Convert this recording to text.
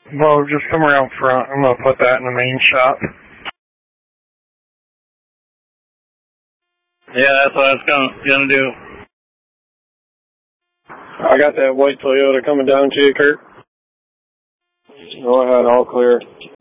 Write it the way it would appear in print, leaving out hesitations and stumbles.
Well, just somewhere out front. I'm gonna put that in the main shop. Yeah, that's what I was gonna do. I got that white Toyota coming down to you, Kurt. Go ahead, all clear.